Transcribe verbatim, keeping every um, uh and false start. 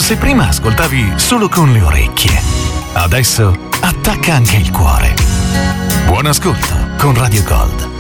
Se prima ascoltavi solo con le orecchie, adesso attacca anche il cuore. Buon ascolto con Radio Gold.